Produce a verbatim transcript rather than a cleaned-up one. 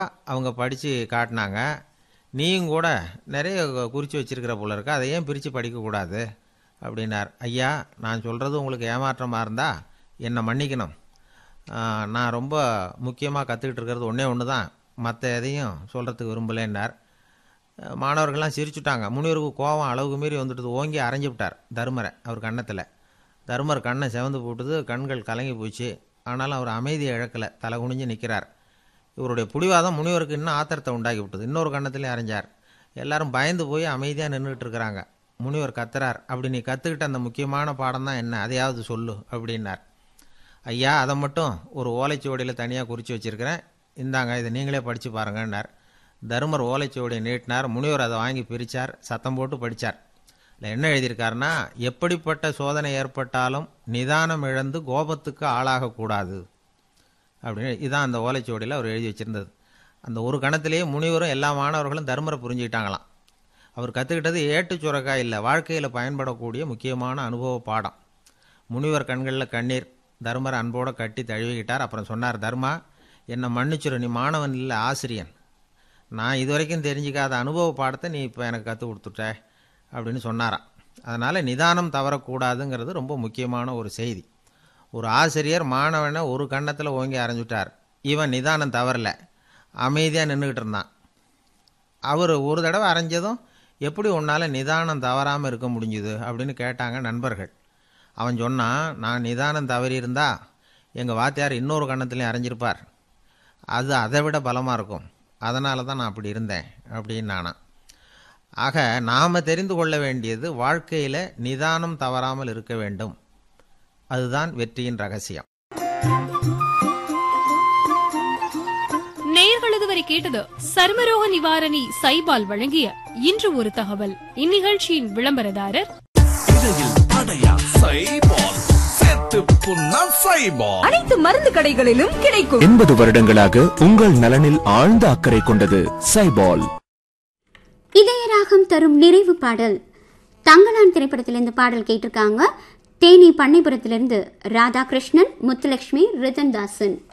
அவங்க படித்து காட்டினாங்க. நீயும் கூட நிறைய குறித்து வச்சிருக்கிற போல இருக்கு, அதை ஏன் பிரித்து படிக்கக்கூடாது அப்படின்னார். ஐயா, நான் சொல்கிறது உங்களுக்கு ஏமாற்றமாக இருந்தால் என்னை மன்னிக்கணும். நான் ரொம்ப முக்கியமாக கற்றுக்கிட்டு இருக்கிறது ஒன்றே ஒன்று தான், மற்ற எதையும் சொல்கிறதுக்கு விரும்பலைன்னார். மாணவர்கள்லாம் சிரிச்சுட்டாங்க. முனிவருக்கு கோபம் அளவுக்கு மீறி வந்துட்டு ஓங்கி அரைஞ்சி விட்டார் தருமரை அவர் கன்னத்தில். தருமர் கண்ணை செவந்து போட்டுது, கண்கள் கலங்கி போச்சு. ஆனாலும் அவர் அமைதியை இழக்கலை, தலை குனிஞ்சு நிற்கிறார். இவருடைய புடிவாதம் முனிவருக்கு இன்னும் ஆத்திரத்தை உண்டாக்கி விட்டது. இன்னொரு கன்னத்துலேயும் அரைஞ்சார். எல்லாரும் பயந்து போய் அமைதியாக நின்றுட்டு இருக்கிறாங்க. முனிவர் கத்துறார், அப்படி நீ கற்றுக்கிட்ட அந்த முக்கியமான பாடம் தான் என்ன, அதையாவது சொல்லு அப்படின்னார். ஐயா, அதை மட்டும் ஒரு ஓலைச்சுவடியில் தனியாக குறித்து வச்சுருக்கிறேன், இந்தாங்க இதை நீங்களே படித்து பாருங்கன்னார். தருமர் ஓலைச்சுவடியை நீட்டினார். முனிவர் அதை வாங்கி பிரித்தார், சத்தம் போட்டு படித்தார். இல்லை என்ன எழுதியிருக்காருன்னா, எப்படிப்பட்ட சோதனை ஏற்பட்டாலும் நிதானம் இழந்து கோபத்துக்கு ஆளாகக்கூடாது அப்படின்னு. இதுதான் அந்த ஓலைச்சுவடியில் அவர் எழுதி வச்சுருந்தது. அந்த ஒரு கணத்திலேயே முனிவரும் எல்லா மாணவர்களும் தர்மரை புரிஞ்சுக்கிட்டாங்களாம். அவர் கற்றுக்கிட்டது ஏட்டு சுரக்காய் இல்லை, வாழ்க்கையில் பயன்படக்கூடிய முக்கியமான அனுபவ பாடம். முனிவர் கண்களில் கண்ணீர். தர்மரை அன்போடு கட்டி தழுவிக்கிட்டார். அப்புறம் சொன்னார், தர்மா, என்னை மன்னிச்சிரு, நீ மாணவன் இல்லை, ஆசிரியன். நான் இது வரைக்கும் தெரிஞ்சிக்காத அனுபவ பாடத்தை நீ இப்போ எனக்கு கற்றுக் கொடுத்துட்ட அப்படின்னு சொன்னாராம். அதனால் நிதானம் தவறக்கூடாதுங்கிறது ரொம்ப முக்கியமான ஒரு செய்தி. ஒரு ஆசிரியர் மாணவனை ஒரு கன்னத்தில் ஓங்கி அரைஞ்சுட்டார். இவன் நிதானம் தவறல, அமைதியாக நின்றுக்கிட்டு இருந்தான். அவர் ஒரு தடவை அரைஞ்சதும் எப்படி உன்னால் நிதானம் தவறாமல் இருக்க முடிஞ்சுது அப்படின்னு கேட்டாங்க நண்பர்கள். அவன் சொன்னான், நான் நிதானம் தவறி இருந்தால் எங்கள் வாத்தியார் இன்னொரு கன்னத்துலேயும் அரைஞ்சிருப்பார், அது அதை விட பலமாக இருக்கும், அதனால தான் நான் அப்படி இருந்தேன் அப்படின்னு நானா. ஆக நாம் தெரிந்து கொள்ள வேண்டியது, வாழ்க்கையில் நிதானம் தவறாமல் இருக்க வேண்டும், அதுதான் வெற்றியின் ரகசியம். நேயர்கள் இதுவரை கேட்டது சர்மரோக நிவாரணி சைபால் வழங்கிய இன்று ஒரு தகவல். இந்நிகழ்ச்சியின் விளம்பரதாரர் அனைத்து மருந்து கடைகளிலும் கிடைக்கும். எண்பது வருடங்களாக உங்கள் நலனில் ஆழ்ந்த அக்கறை கொண்டது சைபால். இதயராகம் தரும் நிறைவு பாடல் தங்கலான் திரைப்படத்தில் இந்த பாடல் கேட்டிருக்காங்க. தேனி பண்ணைபுரத்திலிருந்து ராதாகிருஷ்ணன், முத்துலட்சுமி, ரிதன்தாசன்.